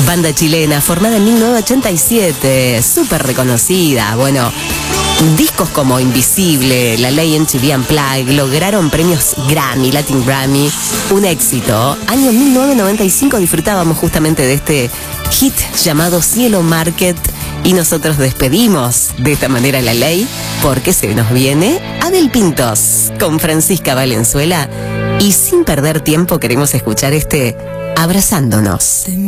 Banda chilena formada en 1987, súper reconocida. Bueno, discos como Invisible, La Ley MTV Unplugged lograron premios Grammy, Latin Grammy, un éxito. Año 1995 disfrutábamos justamente de este hit llamado Cielo Market y nosotros despedimos de esta manera La Ley porque se nos viene Abel Pintos con Francisca Valenzuela y sin perder tiempo queremos escuchar este Abrazándonos.